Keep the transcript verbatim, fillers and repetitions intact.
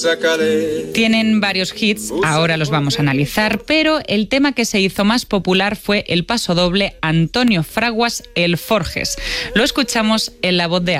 Tienen varios hits, ahora los vamos a analizar, pero el tema que se hizo más popular fue el pasodoble Antonio Fraguas, El Forges. Lo escuchamos en la voz de